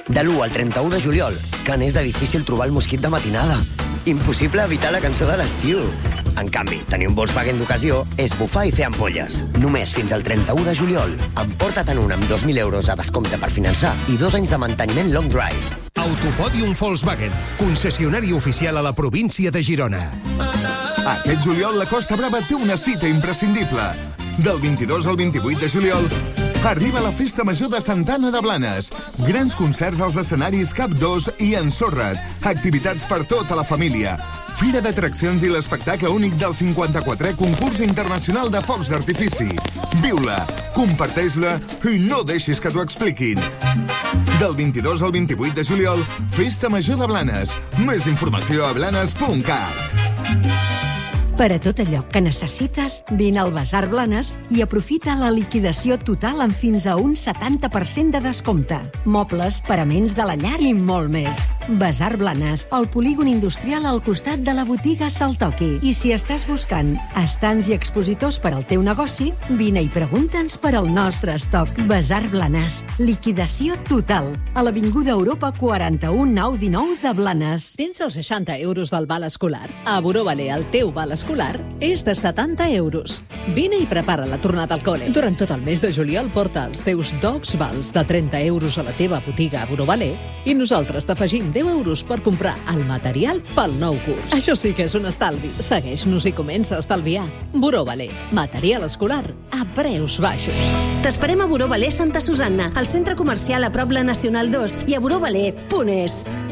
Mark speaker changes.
Speaker 1: De l'1 al 31 de juliol, que n'és de difícil trobar el mosquit de matinada. Impossible evitar la cançó de l'estiu. En canvi, tenir un Volkswagen d'ocasió és bufar i fer ampolles. Només fins al 31 de juliol. Emporta't-en un amb 2.000 euros a descompte per finançar i 2 anys de manteniment long drive.
Speaker 2: Autopòdium Volkswagen, concessionari oficial a la província de Girona.
Speaker 3: Aquest juliol la Costa Brava té una cita imprescindible. Del 22 al 28 de juliol arriba la Festa Major de Santa Anna de Blanes. Grans concerts als escenaris Cap 2 i Ensorra't. Activitats per tota la família. Fira d'atraccions i l'espectacle únic del 54è concurs internacional de focs d'artifici. Viu-la, comparteix-la i no deixis que t'ho expliquin. Del 22 al 28 de juliol, Festa Major de Blanes. Més informació a blanes.cat.
Speaker 4: Per a tot allò que necessites, vine al Basar Blanes i aprofita la liquidació total amb fins a un 70% de descompte. Mobles, paraments de la llar i molt més. Basar Blanes, el polígon industrial al costat de la botiga Saltoki. I si estàs buscant estants i expositors per al teu negoci, vine i pregunta'ns per al nostre estoc. Basar Blanes, liquidació total. A l'Avinguda Europa 41 919 de Blanes.
Speaker 5: Tens els 60 euros del val escolar? A Burovale, el teu val escolar és de 70 euros. Vine i prepara la tornada al col·le. Durant tot el mes de juliol porta els teus dogs vals de 30 euros a la teva botiga a Burovale i nosaltres t'afegim 10 euros per comprar el material pel nou curs. Això sí que és un estalvi. Segueix-nos i comença a estalviar. Burovale, material escolar a preus baixos.
Speaker 6: T'esperem a Burovale Santa Susanna, al centre comercial a prop la Nacional 2 i a burovale.es.